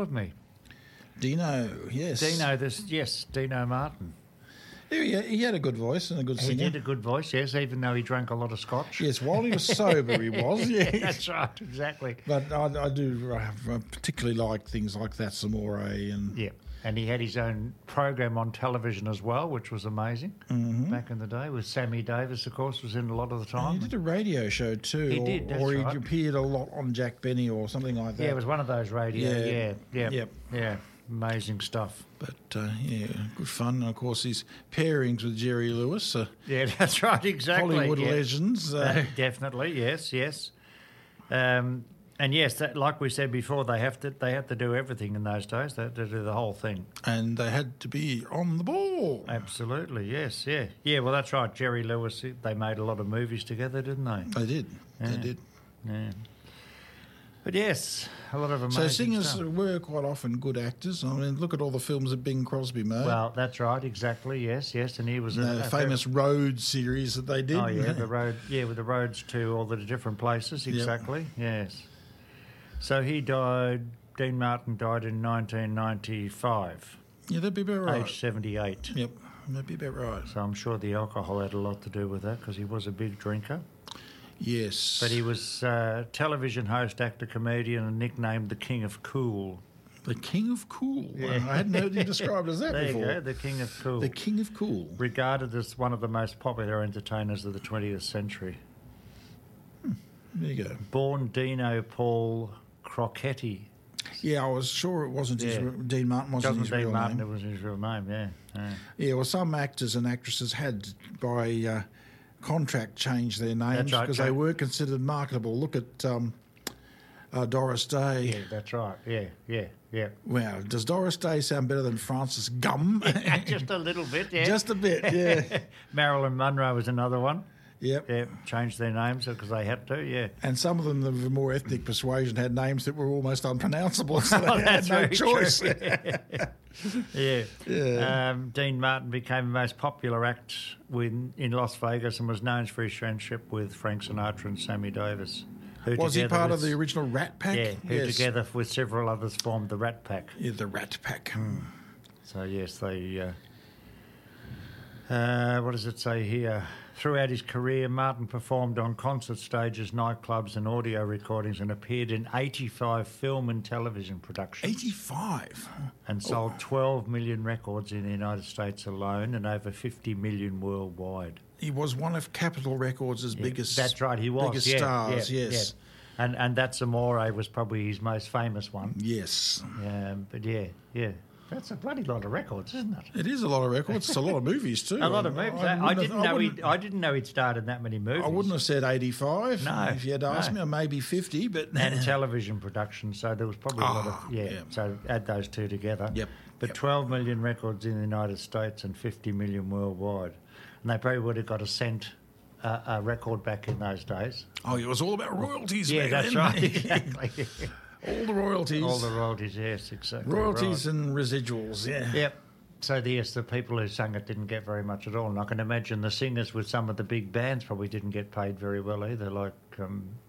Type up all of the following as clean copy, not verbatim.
of me. Dino, yes. Dino Martin. He had a good voice and a good singer. He did a good voice, yes, even though he drank a lot of scotch. Yes, while he was sober, he was. Yeah, that's right, exactly. But I do particularly like things like That's Amore and... Yeah, and he had his own program on television as well, which was amazing back in the day, with Sammy Davis, of course, was in a lot of the time. And he did a radio show too. He did, that's or he right. appeared a lot on Jack Benny or something like that. Yeah, it was one of those radio, yeah. Amazing stuff. But, good fun. And, of course, his pairings with Jerry Lewis. Yeah, that's right, exactly. Hollywood legends. Definitely, yes. And yes, like we said before, they had to do everything in those days. They had to do the whole thing. And they had to be on the ball. Absolutely, yes, yeah. Yeah, well, that's right. Jerry Lewis, they made a lot of movies together, didn't they? They did. Yeah. They did. Yeah. But yes, a lot of amazing So singers stuff. were quite often good actors. I mean, look at all the films that Bing Crosby made. Well, that's right, exactly, yes. And he was the famous Road series that they did. Oh, yeah, the road, with the roads to all the different places, exactly, yes. So he died, Dean Martin died in 1995. Yeah, that'd be about right. Age 78. Yep, that'd be about right. So I'm sure the alcohol had a lot to do with that because he was a big drinker. Yes. But he was television host, actor, comedian, and nicknamed the King of Cool. The King of Cool? Yeah. I hadn't heard him described as that there before. There you go, the King of Cool. The King of Cool. Regarded as one of the most popular entertainers of the 20th century. There you go. Born Dino Paul Crocetti. Yeah, I was sure it wasn't Dean Martin wasn't his real Martin, name. It was his real name, yeah. Yeah, well, some actors and actresses had, by contract, changed their names because they were considered marketable. Look at Doris Day. Yeah, that's right. Yeah. Wow, does Doris Day sound better than Frances Gum? Just a little bit, yeah. Just a bit, yeah. Marilyn Monroe was another one. Yep. Yeah, changed their names because they had to, yeah. And some of them of a more ethnic persuasion had names that were almost unpronounceable, so they had no choice. Yeah. Dean Martin became the most popular act in Las Vegas and was known for his friendship with Frank Sinatra and Sammy Davis. Was he part of the original Rat Pack? Yeah, who together with several others formed the Rat Pack. Yeah, the Rat Pack. So, yes, they... what does it say here? Throughout his career, Martin performed on concert stages, nightclubs and audio recordings and appeared in 85 film and television productions. 85? And sold 12 million records in the United States alone and over 50 million worldwide. He was one of Capitol Records' biggest... That's right, he was. Biggest stars, yes. Yeah. And That's Amore was probably his most famous one. Yes. But yeah. That's a bloody lot of records, isn't it? It is a lot of records. It's a lot of movies too. A lot of movies. I didn't know he'd starred in that many movies. I wouldn't have said 85 if you had asked me, or maybe 50. But and television production, so there was probably a lot of So add those two together. Yep. But 12 million records in the United States and 50 million worldwide, and they probably would have got a cent a record back in those days. Oh, it was all about royalties. Yeah, that's right. Exactly. All the royalties. Yes, exactly. Royalties and residuals, yeah. Yep. So, yes, the people who sang it didn't get very much at all. And I can imagine the singers with some of the big bands probably didn't get paid very well either, like... I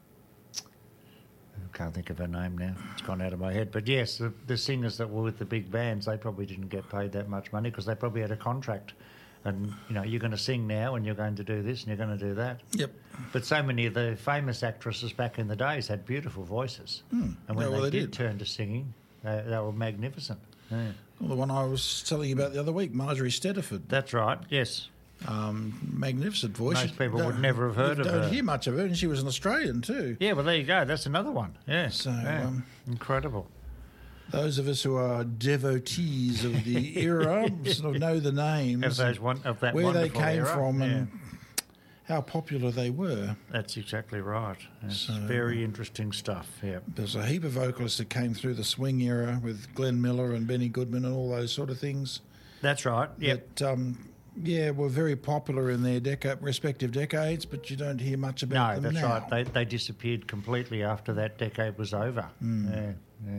can't think of her name now. It's gone out of my head. But, yes, the singers that were with the big bands, they probably didn't get paid that much money because they probably had a contract. And, you're going to sing now and you're going to do this and you're going to do that. Yep. But so many of the famous actresses back in the days had beautiful voices. And when they did turn to singing, they were magnificent. Yeah. Well, the one I was telling you about the other week, Marjorie Stediford. That's right, yes. Magnificent voice. Most people would never have heard of her. Don't hear much of her, and she was an Australian too. Yeah, well, there you go. That's another one. Yeah. So, incredible. Those of us who are devotees of the era sort of know the names of that where they came era. from and how popular they were. That's exactly right. It's very interesting stuff, yeah. There's a heap of vocalists that came through the swing era with Glenn Miller and Benny Goodman and all those sort of things. That's right, yep. That, were very popular in their respective decades, but you don't hear much about them now. No, that's right. They disappeared completely after that decade was over. Yeah.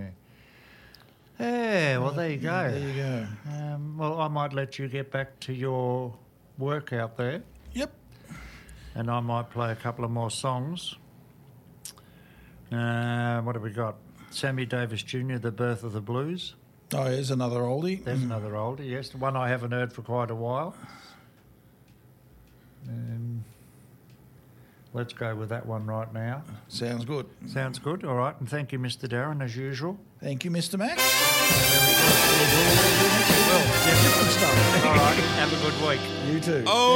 Yeah, well, there you go. There you go. Well, I might let you get back to your work out there. Yep. And I might play a couple of more songs. What have we got? Sammy Davis Jr., The Birth of the Blues. Oh, here's another oldie. There's another oldie, yes. One I haven't heard for quite a while. Let's go with that one right now. Sounds good. Sounds good. All right. And thank you, Mr. Darren, as usual. Thank you, Mr. Max. Well, different stuff. All right. Have a good week. You too. Oh.